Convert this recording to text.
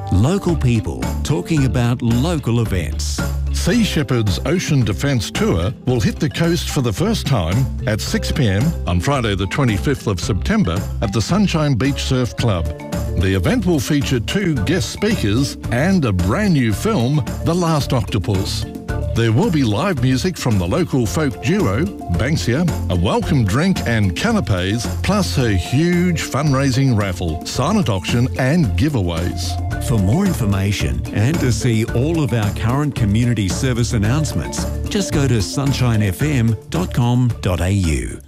Local people talking about local events. Sea Shepherd's Ocean Defence Tour will hit the coast for the first time at 6 p.m. on Friday the 25th of September at the Sunshine Beach Surf Club. The event will feature 2 guest speakers and a brand new film, The Last Octopus. There will be live music from the local folk duo, Banksia, a welcome drink and canapes, plus a huge fundraising raffle, silent auction and giveaways. For more information and to see all of our current community service announcements, just go to sunshinefm.com.au.